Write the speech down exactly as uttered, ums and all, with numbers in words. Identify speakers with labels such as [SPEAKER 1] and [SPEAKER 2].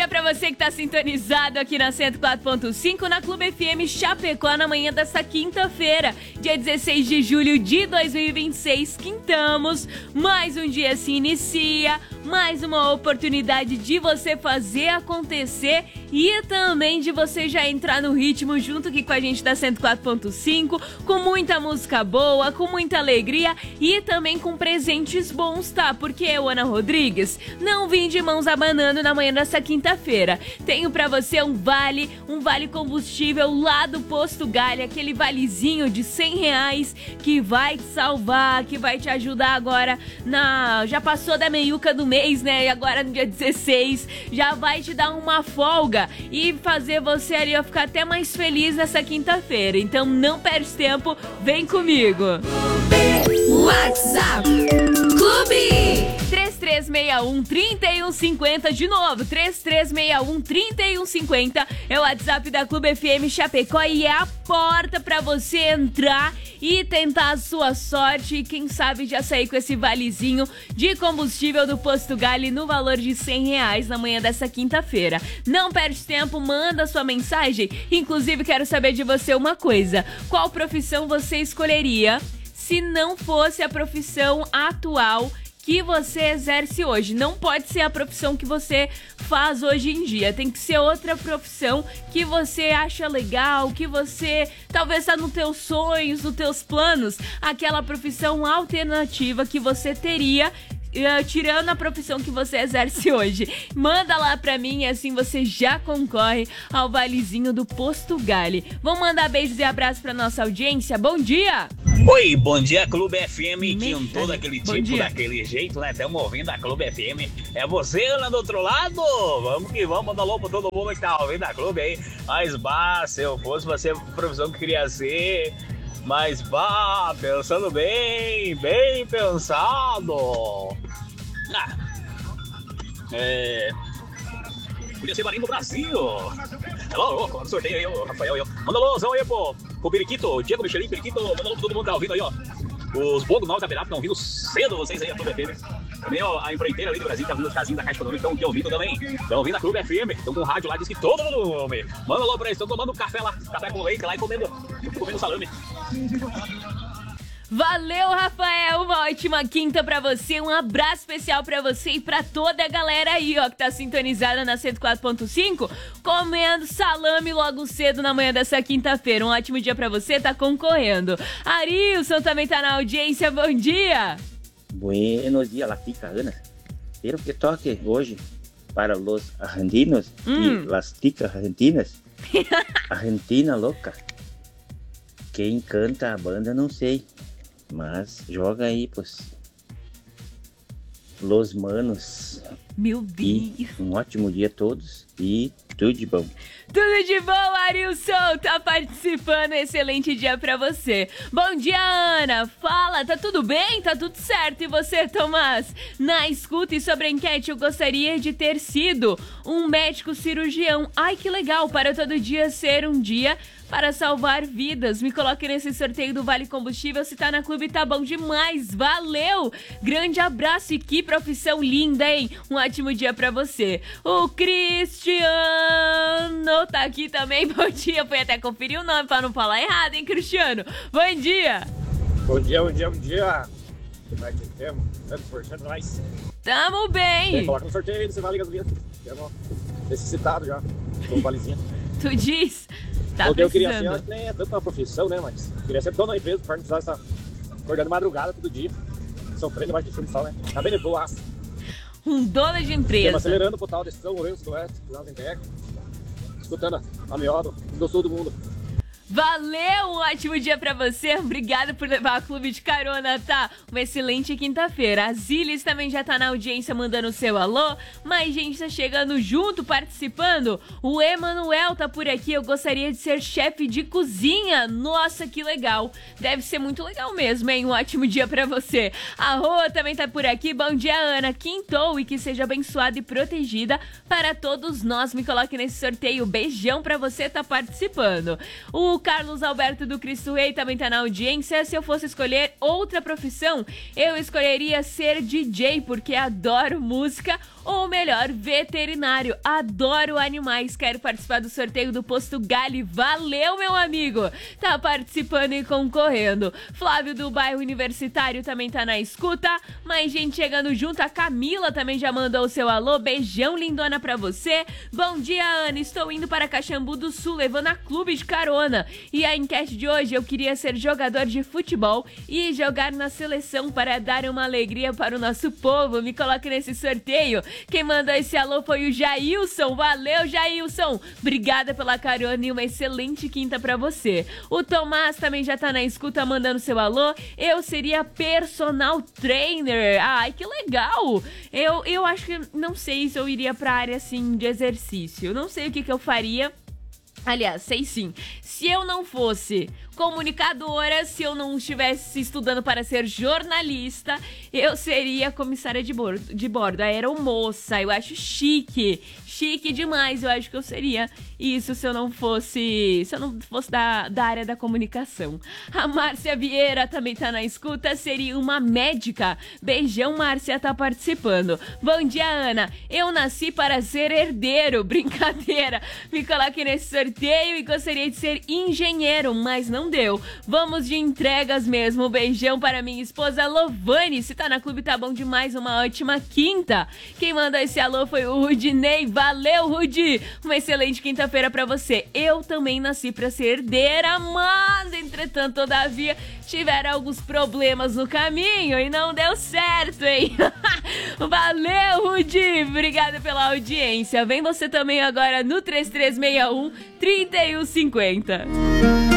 [SPEAKER 1] dia pra você que tá sintonizado aqui na cento e quatro ponto cinco, na Clube F M Chapecó, na manhã dessa quinta-feira, dia dezesseis de julho de dois mil e vinte e seis. Quintamos, mais um dia se inicia, mais uma oportunidade de você fazer acontecer e também de você já entrar no ritmo junto aqui com a gente da cento e quatro ponto cinco, com muita música boa, com muita alegria e também com presentes bons, tá? Porque eu, Ana Rodrigues, não vim de mãos abanando na manhã dessa quinta-feira. Tenho pra você um vale, um vale combustível lá do Posto Galha, aquele valezinho de cem reais que vai te salvar, que vai te ajudar agora na... Já passou da meiuca do mês, né? E agora no dia dezesseis já vai te dar uma folga e fazer você ali ó, ficar até mais feliz nessa quinta-feira. Então não perde tempo, vem comigo. WhatsApp Clube três três seis um, três um cinco zero, de novo, três três seis um, três um cinco zero é o WhatsApp da Clube F M Chapecó e é a porta pra você entrar e tentar a sua sorte e quem sabe já sair com esse valezinho de combustível do Posto Galha no valor de cem reais na manhã dessa quinta-feira. Não perde tempo, manda sua mensagem. Inclusive quero saber de você uma coisa: qual profissão você escolheria se não fosse a profissão atual que você exerce hoje? Não pode ser a profissão que você faz hoje em dia. Tem que ser outra profissão que você acha legal, que você talvez está nos teus sonhos, nos teus planos. Aquela profissão alternativa que você teria Uh, tirando a profissão que você exerce hoje. Manda lá pra mim e assim você já concorre ao valezinho do Posto Galha. Vamos mandar beijos e abraços pra nossa audiência. Bom dia!
[SPEAKER 2] Oi, bom dia Clube F M,
[SPEAKER 1] Me...
[SPEAKER 2] com todo aquele
[SPEAKER 1] bom
[SPEAKER 2] tipo,
[SPEAKER 1] dia.
[SPEAKER 2] daquele jeito, né? Estamos ouvindo a Clube F M. É você lá do outro lado? Vamos que vamos, manda alô pra todo mundo que tá ouvindo a Clube aí. Mas bah, se eu fosse você, a profissão que queria ser... Mas bah, pensando bem, bem pensado... Ah, é... Podia ser Marinho do Brasil. Alô, alô, sorteio aí, o Rafael aí, ó. Manda alôzão aí pro, pro Periquito, o Diego Michelin, Periquito. Manda alô pra todo mundo que tá ouvindo aí, ó. Os bogos novos da Berap estão ouvindo cedo vocês aí, a Clube F M. Também ó, a empreiteira ali do Brasil, tá ouvindo os casinhos da Caixa Econômica, estão ouvindo também. Estão ouvindo a Clube F M, estão com o rádio lá, diz que todo mundo ouve. Manda alô pra eles, estão tomando café lá, café com leite lá e comendo, comendo salame.
[SPEAKER 1] Valeu, Rafael, uma ótima quinta pra você, um abraço especial pra você e pra toda a galera aí, ó, que tá sintonizada na cento e quatro ponto cinco, comendo salame logo cedo na manhã dessa quinta-feira. Um ótimo dia pra você, tá concorrendo. Arilson também tá na audiência, bom dia!
[SPEAKER 3] Buenos dias, la tica, Ana. Quero que toque hoje para os argentinos
[SPEAKER 1] hum.
[SPEAKER 3] e las ticas argentinas. Argentina louca. Quem canta a banda não sei. Mas joga aí, pois. Los Manos.
[SPEAKER 1] Meu Deus.
[SPEAKER 3] E um ótimo dia a todos e tudo de bom.
[SPEAKER 1] Tudo de bom, Arilson, tá participando, excelente dia pra você. Bom dia, Ana, fala, tá tudo bem? Tá tudo certo, e você, Tomás? Na escuta e sobre a enquete, eu gostaria de ter sido um médico cirurgião. Ai, que legal, para todo dia ser um dia para salvar vidas. Me coloque nesse sorteio do Vale Combustível, se tá na Clube tá bom demais, valeu! Grande abraço e que profissão linda, hein? Um ótimo dia pra você. O Cristiano tá aqui também, bom dia, foi até conferir o nome pra não falar errado, hein, Cristiano? Bom dia!
[SPEAKER 4] Bom dia, bom dia, bom dia! Que vai que temos? cem por cento mais.
[SPEAKER 1] Tamo bem!
[SPEAKER 4] Coloca no sorteio aí, você vale gasolina. Temos necessitado já, com valezinha.
[SPEAKER 1] Tu diz? Tá
[SPEAKER 4] o que eu queria ser,
[SPEAKER 1] precisando.
[SPEAKER 4] nem é tanto uma profissão, né, mas queria ser dono da empresa, para não precisar estar acordando madrugada todo dia, sofrendo debaixo de chuva e sol, né? Tá bem de boa.
[SPEAKER 1] Um dono de
[SPEAKER 4] Estamos
[SPEAKER 1] empresa.
[SPEAKER 4] acelerando por tal decisão, Lourenço do Oeste, Cidade Integra, escutando a melhor do sul do mundo.
[SPEAKER 1] Valeu, um ótimo dia pra você, obrigada por levar a Clube de carona, tá? Uma excelente quinta-feira. A Zilis também já tá na audiência mandando o seu alô, mais gente tá chegando junto, participando. O Emanuel tá por aqui, eu gostaria de ser chefe de cozinha. Nossa, que legal, deve ser muito legal mesmo, hein? Um ótimo dia pra você. A Rô também tá por aqui, bom dia, Ana. Quintou e que seja abençoada e protegida para todos nós. Me coloque nesse sorteio, beijão pra você tá participando. O Carlos Alberto do Cristo Rei também tá na audiência. Se eu fosse escolher outra profissão, eu escolheria ser D J, porque adoro música. ou melhor, veterinário. Adoro animais, quero participar do sorteio do Posto Gali. Valeu, meu amigo! Tá participando e concorrendo. Flávio do bairro Universitário também tá na escuta. Mais gente chegando junto. A Camila também já mandou o seu alô. Beijão, lindona, pra você. Bom dia, Ana. Estou indo para Caxambu do Sul, levando a clube de carona. E a enquete de hoje, eu queria ser jogador de futebol e jogar na seleção para dar uma alegria para o nosso povo. Me coloque nesse sorteio. Quem mandou esse alô foi o Jailson. Valeu, Jailson. Obrigada pela carona e uma excelente quinta pra você. O Tomás também já tá na escuta, mandando seu alô. Eu seria personal trainer. Ai, que legal. Eu, eu acho que não sei se eu iria pra área assim de exercício. Não sei o que que eu faria. Aliás, sei sim. Se eu não fosse comunicadora, se eu não estivesse estudando para ser jornalista, eu seria comissária de bordo, de bordo, aeromoça. Eu acho chique, chique demais. Eu acho que eu seria isso se eu não fosse, se eu não fosse da, da área da comunicação. A Márcia Vieira também tá na escuta, seria uma médica. Beijão, Márcia, tá participando. Bom dia, Ana. Eu nasci para ser herdeiro. Brincadeira. Me coloque nesse sorteio e gostaria de ser engenheiro, mas não deu. Vamos de entregas mesmo. Beijão para minha esposa Lovane. Se tá na clube, tá bom demais. Uma ótima quinta. Quem mandou esse alô foi o Rudinei. Valeu, Rudi. Uma excelente quinta-feira pra você. Eu também nasci pra ser herdeira, mas, entretanto, todavia, tiveram alguns problemas no caminho e não deu certo, hein? Valeu, Rudi. Obrigada pela audiência. Vem você também agora no três três seis um, três um cinco zero.